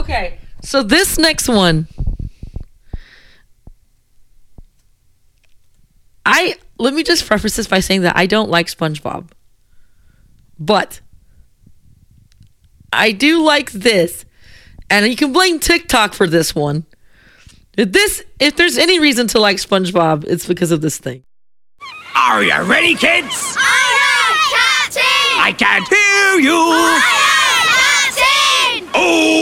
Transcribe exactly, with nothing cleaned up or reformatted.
Okay, so this next one, I let me just preface this by saying that I don't like SpongeBob, but I do like this, and you can blame TikTok for this one. If this, if there's any reason to like SpongeBob, it's because of this thing. Are you ready, kids? Aye, aye, Captain! I can't hear you. Aye, aye, Captain! Oh!